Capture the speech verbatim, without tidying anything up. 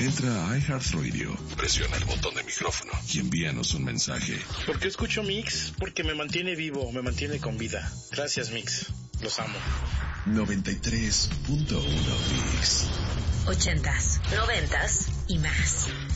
Entra a iHeartRadio, presiona el botón de micrófono y envíanos un mensaje. ¿Por qué escucho Mix? Porque me mantiene vivo, me mantiene con vida. Gracias, Mix. Los amo. noventa y tres punto uno Mix. Ochentas, noventas y más.